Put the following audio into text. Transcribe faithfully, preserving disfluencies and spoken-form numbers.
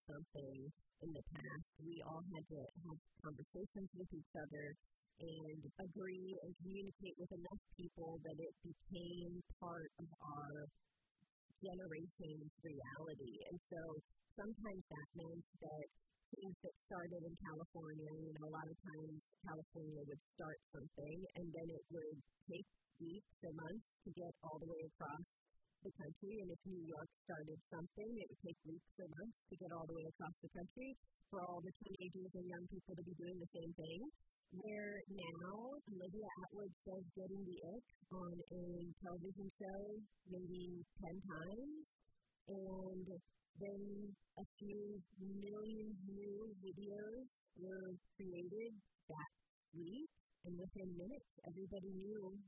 something in the past, we all had to have conversations with each other and agree and communicate with enough people that it became part of our generation's reality. And so sometimes that meant that things that started in California, you know, a lot of times California would start something and then it would take weeks or months to get all the way across the country. And if New York started something, it would take weeks or months to get all the way across the country for all the teenagers and young people to be doing the same thing. Where now, Olivia Atwood says getting the ick on a television show maybe ten times, and then a few million new videos were created that week, and within minutes, everybody knew